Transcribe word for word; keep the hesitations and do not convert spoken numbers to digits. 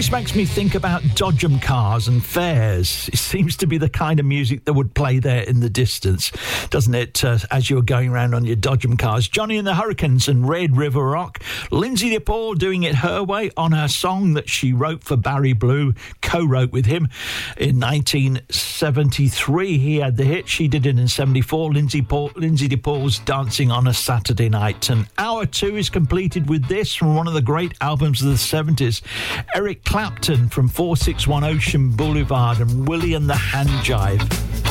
This makes me think about Dodgem cars and fairs. It seems to be the kind of music that would play there in the distance, doesn't it, uh, as you're going around on your Dodgem cars. Johnny and the Hurricanes and Red River Rock. Lindsay DePaul doing it her way on her song that she wrote for Barry Blue, co-wrote with him in nineteen seventy-three. He had the hit. She did it in seventy-four. Lindsay, Paul, Lindsay DePaul's Dancing on a Saturday Night. And hour two is completed with this from one of the great albums of the seventies. Eric Clapton from four six one Ocean Boulevard and Willie and the Hand Jive.